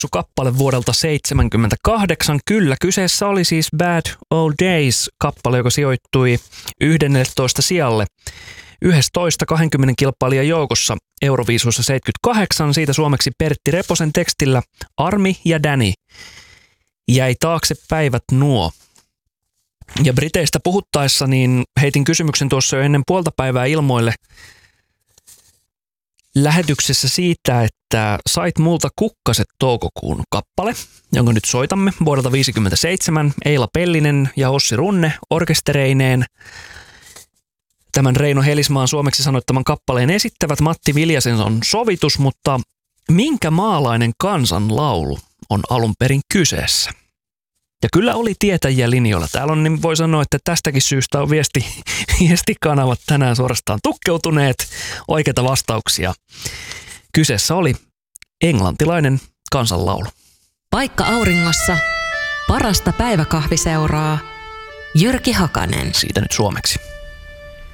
Kappale vuodelta 1978. Kyllä, kyseessä oli siis Bad Old Days-kappale, joka sijoittui 11 sijalle 11 20 kilpailijan joukossa Euroviisuissa 78. Siitä suomeksi Pertti Reposen tekstillä Armi ja Danny. Jäi taakse päivät nuo. Ja Briteistä puhuttaessa niin heitin kysymyksen tuossa jo ennen puolta päivää ilmoille lähetyksessä siitä, että sait multa kukkaset toukokuun kappale, jonka nyt soitamme vuodelta 1957. Eila Pellinen ja Ossi Runne orkestereineen. Tämän Reino Helismaan suomeksi sanoittaman kappaleen esittävät. Matti Viljasen on sovitus, mutta minkä maalainen kansanlaulu on alun perin kyseessä? Ja kyllä oli tietäjiä linjoilla. Täällä on, niin voi sanoa, että tästäkin syystä on viestikanavat tänään suorastaan tukkeutuneet. Oikeita vastauksia. Kyseessä oli englantilainen kansanlaulu. Paikka auringossa. Parasta päiväkahviseuraa. Jyrki Hakanen. Siitä nyt suomeksi.